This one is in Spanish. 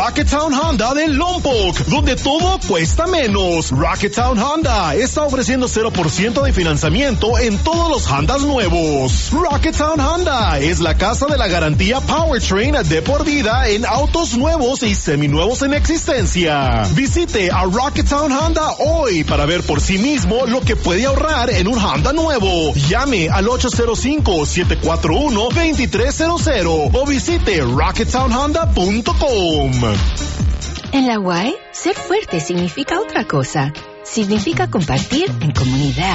Rocketown Honda de Lompoc, donde todo cuesta menos. Rocketown Honda está ofreciendo 0% de financiamiento en todos los Hondas nuevos. Rocketown Honda es la casa de la garantía Powertrain de por vida en autos nuevos y seminuevos en existencia. Visite a Rocketown Honda hoy para ver por sí mismo lo que puede ahorrar en un Honda nuevo. Llame al 805-741-2300 o visite rocketownhonda.com. En la UAE, ser fuerte significa otra cosa. Significa compartir en comunidad.